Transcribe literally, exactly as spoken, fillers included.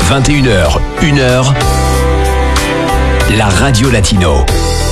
vingt et une heures, une heure, la Radio Latino.